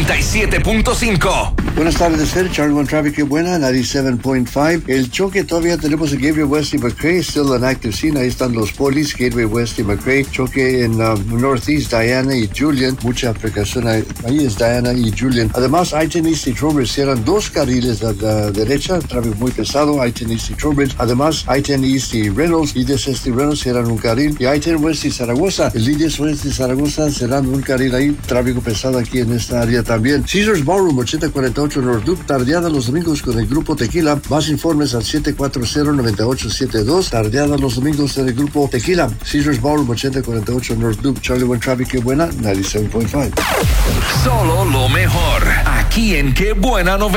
97.5. Buenas tardes, Charlie One Traffic, qué buena, 97.5. El choque todavía tenemos en Gateway West y McRae, still an active scene. Ahí están los polis, Gateway West y McRae. Choque en Northeast, Diana y Julian. Mucha precaución, ahí es Diana y Julian. Además, I-10 East y Trowbridge cierran dos carriles a la derecha, tráfico muy pesado, I-10 East y Trowbridge. Además, I-10 East y Reynolds, Líderes East y Reynolds cierran un carril. Y I-10 West y Zaragoza, el Líderes West y Zaragoza cerrando un carril ahí, tráfico pesado aquí en esta área también. Caesars Ballroom, 8048 North Duke, tardeada los domingos con el Grupo Tequila. Más informes al 740-9872. Tardeada los domingos en el Grupo Tequila. Caesars Ballroom, 8048 North Duke. Charlie One Traffic, qué buena, 97.5. Solo lo mejor, aquí en Qué Buena 90.